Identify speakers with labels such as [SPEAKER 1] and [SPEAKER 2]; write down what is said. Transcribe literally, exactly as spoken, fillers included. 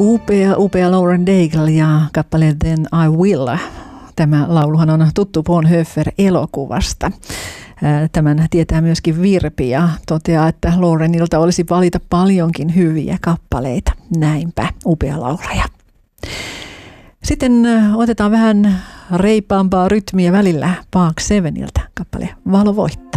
[SPEAKER 1] Upea, upea Lauren Daigle ja kappale Then I Will. Tämä lauluhan on tuttu Bonhoeffer-elokuvasta. Tämän tietää myöskin Virpi ja toteaa, että Laurenilta olisi valita paljonkin hyviä kappaleita. Näinpä, upea laulaja. Sitten otetaan vähän reipaampaa rytmiä välillä Park Seveniltä kappale Valo voittaa.